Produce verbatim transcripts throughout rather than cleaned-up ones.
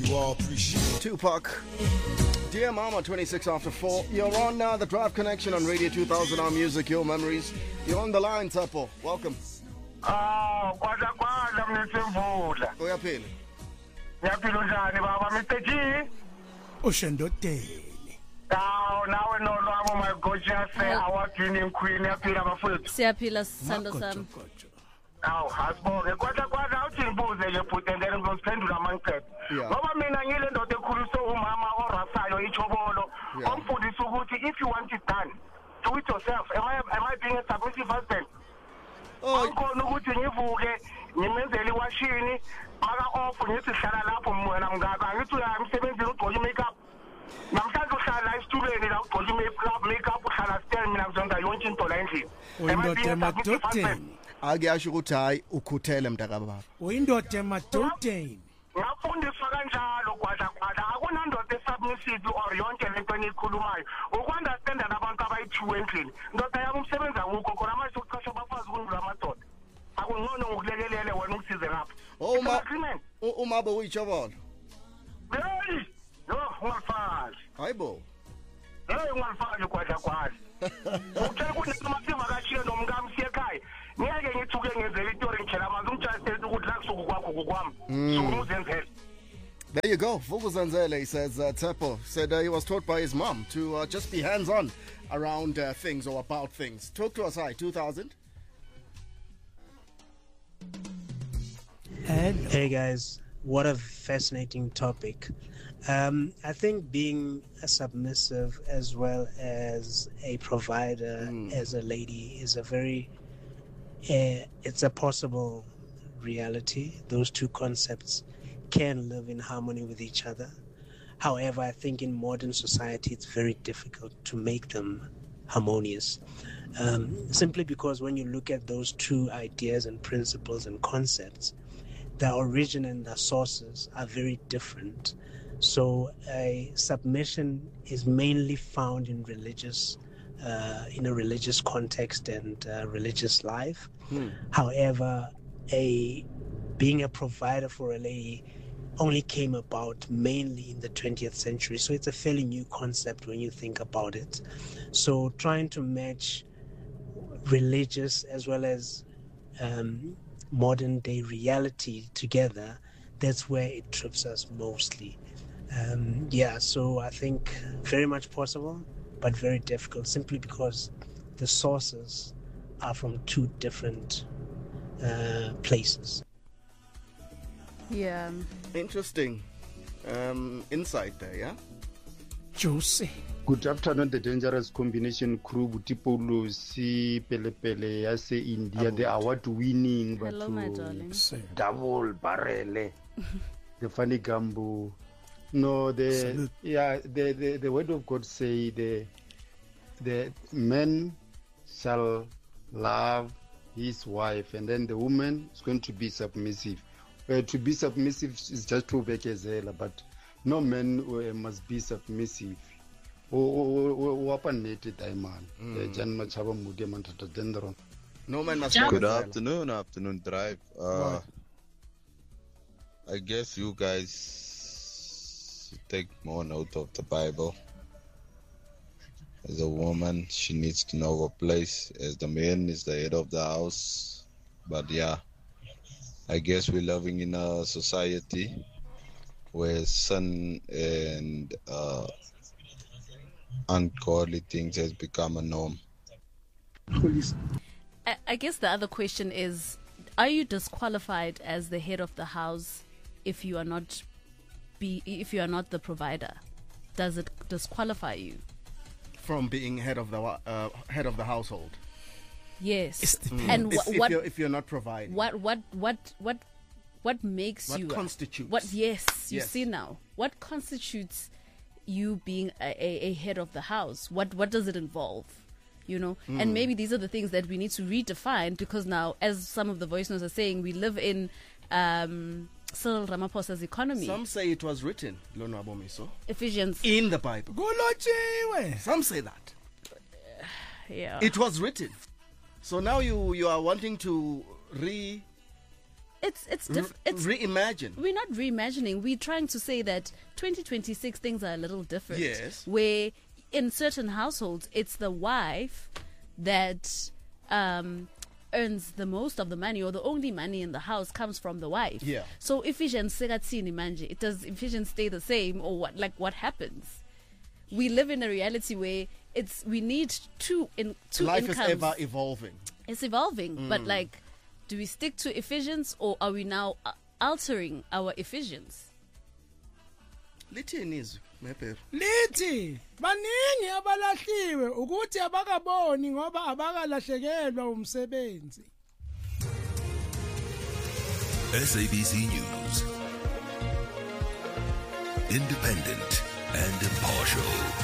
You all appreciate Tupac. Dear Mama, twenty-six after four. You're on uh, the Drive Connection on Radio two thousand, our music, your memories. You're on the line, Tsepo. Welcome. Ah, kwada kwada mnisemvula. Uyaphila. Ngiyaphila njani baba Mister G? Ushendoteni. Now, now we know lwabo my gorgeous our winning queen yaphila bafowethu. Siyaphila sithando sami. Aw, hasibonge kwada kwada awuthi ngibuze nje futhi and then ngizosiphendula amaqephu. Ngoba mina ngile ndoda ekhuluso umama orasayo ichobolo omfundisa ukuthi if you want it done, do it yourself. Am I am I being a submissive husband? Oh, ngikona ukuthi ngivuke ngimenzele iwashini maka off ngithi hlala lapho mina mngaka ngithi uyamsebenzisa ugqoka makeup. Namhlanje uhlala esitulweni la ugqoka makeup makeup uhlala still mina ngizonda yonke into la endlini. Uyindoda emadodeni. Akuyasho ukuthi hayi ukhuthele mntaka baba. Uyindoda emadodeni. Ngafundiswa kanjalo kwada kwada akunandoda esubmissive or yonke lento enikhulumayo ukunderstand abantu abayithiwe endlini ndoda yami umsebenza ngukho khona manje ukuqasha abafazi kundlula amadoda akungcono ngokulekelele wena umsize ngapha uma uma bowuyitshobolo hey no ungafazi hayibo hey ungafazi kwada kwada uthe kunemasiva kashiye nomngami siye ekhaya ngeke ngithuke ngenzele istory ngitshela amanzi umjayisele ukuthi la kusuku kwakho kukwami sukuzenzele. There you go. Vukuzenzele, he says, uh, Tsepo said uh, he was taught by his mom to uh, just be hands-on around uh, things or about things. Talk to us, hi, two thousand. Hey guys, what a fascinating topic. Um, I think being a submissive as well as a provider mm. as a lady is a very, uh, it's a possible reality. Those two concepts can live in harmony with each other. However, I think in modern society it's very difficult to make them harmonious. Um, simply because when you look at those two ideas and principles and concepts, their origin and their sources are very different. So a submission is mainly found in religious, uh, in a religious context and uh, religious life. Hmm. However, a being a provider for a lady only came about mainly in the twentieth century. So it's a fairly new concept when you think about it. So trying to match religious as well as um, modern day reality together, that's where it trips us mostly. Um, yeah, so I think very much possible, but very difficult simply because the sources are from two different uh, places. Yeah. Interesting um, insight there, yeah? Juicy. Good afternoon, the Dangerous Combination crew. Butipolo, si Pele Pele, I say India, the award-winning, but hello, my darling. Double barrel, the funny gambo. No, the Salute. yeah, the, the the word of God say the the man shall love his wife, and then the woman is going to be submissive. Uh, to be submissive is just to be kezela, but no man uh, must be submissive. No man must. Good afternoon, afternoon drive. Uh, I guess you guys take more note of the Bible. As a woman, she needs to know her place. As the man is the head of the house. But yeah, I guess we're living in a society where sin and uh, ungodly things has become a norm. I, I guess the other question is, are you disqualified as the head of the house if you are not be if you are not the provider? Does it disqualify you from being head of the uh, head of the household? Yes. Mm. And if, wh- if what you're, if you're not providing, what what what what what makes what you constitutes? What yes, you yes. see now. What constitutes you being a, a, a head of the house? What what does it involve? You know, mm. and maybe these are the things that we need to redefine, because now, as some of the voice notes are saying, we live in um, Cyril Ramaphosa's economy. Some say it was written, Lono Abomiso, Ephesians, in the Bible. Some say that. Yeah, it was written. So now you you are wanting to re it's it's diff- it's reimagine. We're not reimagining. We're trying to say that twenty twenty-six things are a little different. Yes. Where in certain households, it's the wife that um, earns the most of the money, or the only money in the house comes from the wife. Yeah. So efficiency sekatsini manje, it does efficiency stay the same, or what? Like what happens? We live in a reality where it's we need two in two Life incomes. is ever evolving. It's evolving, Mm. but like, do we stick to efficiency, or are we now uh, altering our efficiency? Lithini izwi mephe. Lithi baningi abalahliwe ukuthi abakaboni ngoba abakalahlekelwa umsebenzi. S A B C News. Independent and impartial.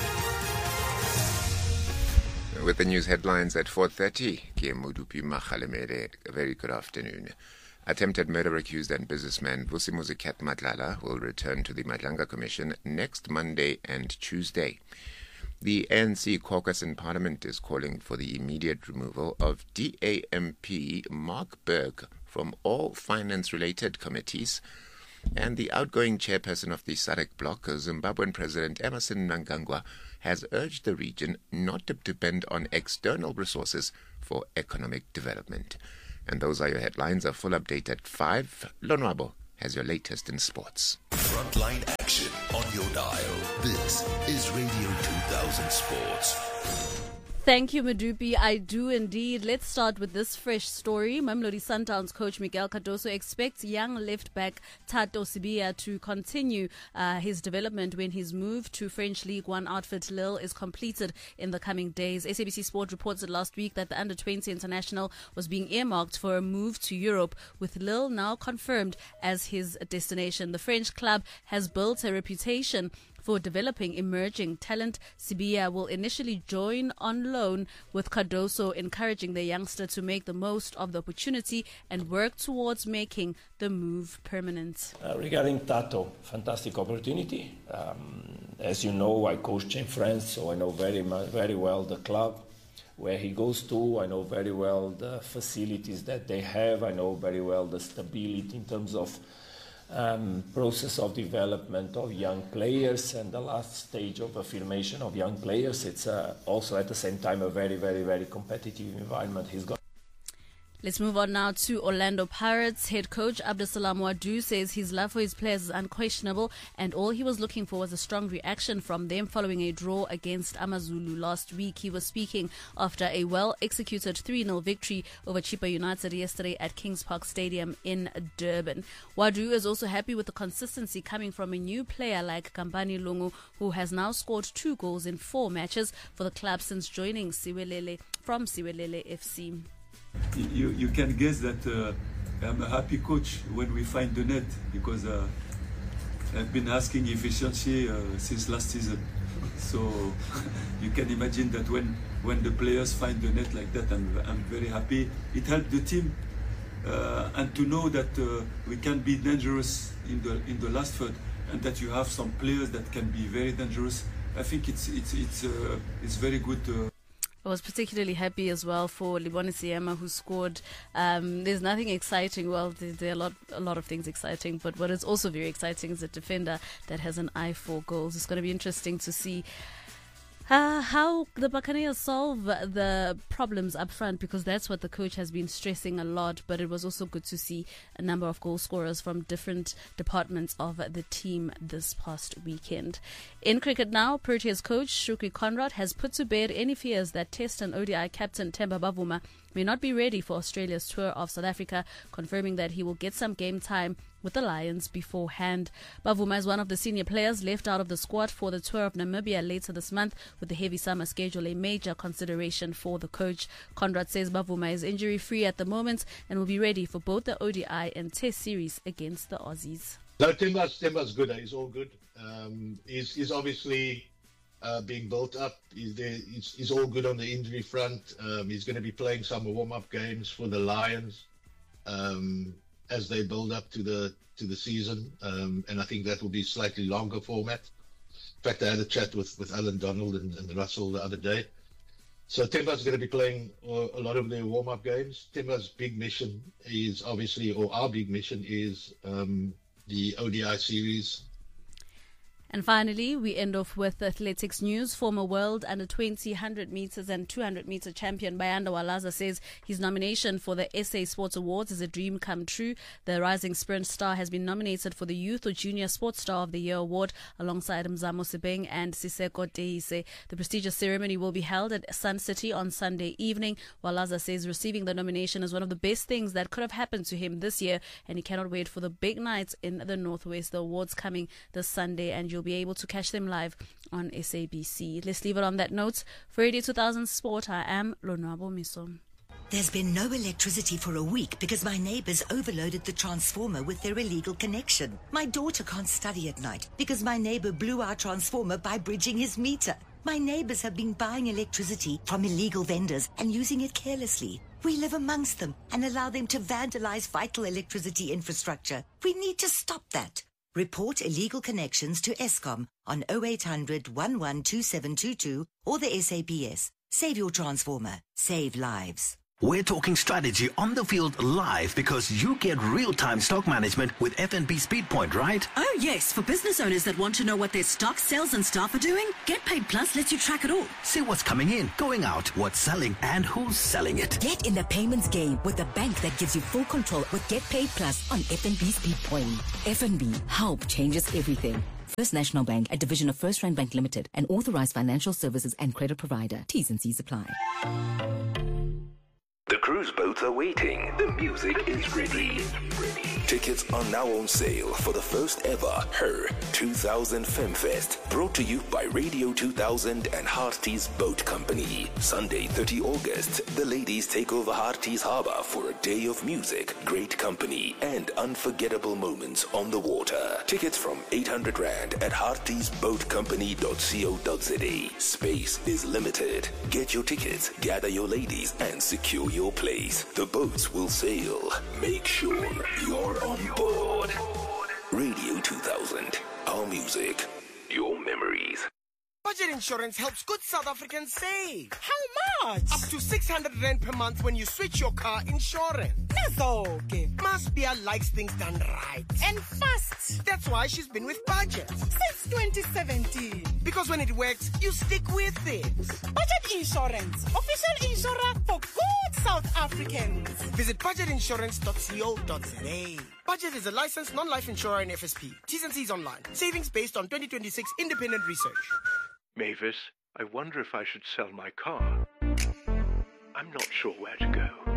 With the news headlines at four thirty, Kiemudupi Makhalemere, a very good afternoon. Attempted murder accused and businessman Vusimuzi Kat Matlala will return to the Madlanga Commission next Monday and Tuesday. The A N C caucus in Parliament is calling for the immediate removal of D A M P Mark Berg from all finance-related committees, and the outgoing chairperson of the S A D C bloc, Zimbabwean President Emmerson Mnangagwa, has urged the region not to depend on external resources for economic development. And those are your headlines. A full update at five. Lonwabo has your latest in sports. Frontline action on your dial. This is Radio two thousand Sports. Thank you, Madupi. I do indeed. Let's start with this fresh story. Mamelodi Sundowns coach Miguel Cardoso expects young left-back Tato Sibiya to continue uh, his development when his move to French League One outfit Lille is completed in the coming days. S A B C Sport reported last week that the under twenty international was being earmarked for a move to Europe, with Lille now confirmed as his destination. The French club has built a reputation for developing emerging talent. Sibiya will initially join on loan, with Cardoso encouraging the youngster to make the most of the opportunity and work towards making the move permanent. Uh, regarding Tato, fantastic opportunity. Um, as you know, I coached in France, so I know very much, very well the club, where he goes to. I know very well the facilities that they have. I know very well the stability in terms of Um, process of development of young players and the last stage of affirmation of young players. It's uh, also at the same time a very, very, very competitive environment he's got. Let's move on now to Orlando Pirates. Head coach Abdusalam Wadu says his love for his players is unquestionable, and all he was looking for was a strong reaction from them following a draw against Amazulu last week. He was speaking after a well-executed three nil victory over Chippa United yesterday at Kings Park Stadium in Durban. Wadu is also happy with the consistency coming from a new player like Kambani Lungu, who has now scored two goals in four matches for the club since joining Siwelele from Siwelele F C. You, you can guess that uh, I'm a happy coach when we find the net, because uh, I've been asking efficiency uh, since last season. So you can imagine that when, when the players find the net like that, I'm, I'm very happy. It helped the team uh, and to know that uh, we can be dangerous in the in the last third, and that you have some players that can be very dangerous. I think it's it's it's uh, it's very good. Uh, I was particularly happy as well for Libone Siema, who scored. Um, there's nothing exciting. Well, there, there are a lot, a lot of things exciting, but what is also very exciting is a defender that has an eye for goals. It's going to be interesting to see Uh, how the Buccaneers solve the problems up front, because that's what the coach has been stressing a lot. But it was also good to see a number of goal scorers from different departments of the team this past weekend. In cricket now, Proteas coach Shukri Conrad has put to bed any fears that Test and O D I captain Themba Bavuma may not be ready for Australia's tour of South Africa, confirming that he will get some game time with the Lions beforehand. Bavuma is one of the senior players left out of the squad for the tour of Namibia later this month, with the heavy summer schedule a major consideration for the coach. Conrad says Bavuma is injury-free at the moment and will be ready for both the O D I and Test series against the Aussies. No, Themba's, Themba's good. He's all good. Um, he's, he's obviously uh, being built up. He's, there, he's, he's all good on the injury front. Um, he's going to be playing some warm-up games for the Lions um, as they build up to the to the season, um, and I think that will be slightly longer format. In fact, I had a chat with, with Alan Donald and, and Russell the other day. So Temba's going to be playing uh, a lot of their warm-up games. Temba's big mission is obviously, or our big mission is um, the O D I series. And finally, we end off with athletics news. Former world under twenty, one hundred meters and two hundred meter champion Bayanda Walaza says his nomination for the S A Sports Awards is a dream come true. The rising sprint star has been nominated for the Youth or Junior Sports Star of the Year award alongside Mzamo Sebeng and Siseko Teise. The prestigious ceremony will be held at Sun City on Sunday evening. Walaza says receiving the nomination is one of the best things that could have happened to him this year, and he cannot wait for the big nights in the Northwest. The awards coming this Sunday, and you'll be able to catch them live on S A B C. Let's leave it on that note. For Radio two thousand Sport, I am Lonwabo Miso. There's been no electricity for a week because my neighbors overloaded the transformer with their illegal connection. My daughter can't study at night because my neighbor blew our transformer by bridging his meter. My neighbors have been buying electricity from illegal vendors and using it carelessly. We live amongst them and allow them to vandalize vital electricity infrastructure. We need to stop that. Report illegal connections to Eskom on oh eight hundred, one one two seven two two or the S A B S. Save your transformer. Save lives. We're talking strategy on the field live because you get real-time stock management with F N B SpeedPoint, right? Oh, yes. For business owners that want to know what their stock, sales and staff are doing, Get Paid Plus lets you track it all. See what's coming in, going out, what's selling, and who's selling it. Get in the payments game with a bank that gives you full control with Get Paid Plus on F N B SpeedPoint. F N B, help changes everything. First National Bank, a division of First Rand Bank Limited, an authorized financial services and credit provider. T's and C's apply. The cruise boats are waiting. The music is ready. Tickets are now on sale for the first ever Her two thousand FemFest, brought to you by Radio two thousand and Hearties Boat Company. Sunday, thirtieth of August, the ladies take over Hearties Harbour for a day of music, great company, and unforgettable moments on the water. Tickets from eight hundred rand at hearties boat company dot co dot za. Space is limited. Get your tickets, gather your ladies, and secure your place. The boats will sail. Make sure you're on board. Radio two thousand. Our music. Your memories. Budget insurance helps good South Africans save. How much? Up to six hundred rand per month when you switch your car insurance. Okay. Maspia likes things done right. And fast. That's why she's been with Budget. Since twenty seventeen. Because when it works, you stick with it. Budget Insurance. Official insurer for good South Africans. Visit budget insurance dot co dot za. Budget is a licensed non-life insurer in F S P. T's and C's online. Savings based on twenty twenty-six independent research. Mavis, I wonder if I should sell my car. I'm not sure where to go.